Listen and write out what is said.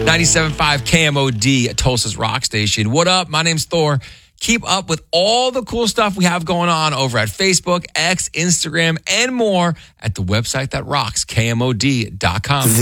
97.5 KMOD, Tulsa's Rock Station. What up? My name's Thor. Keep up with all the cool stuff we have going on over at Facebook, X, Instagram, and more at the website that rocks, KMOD.com.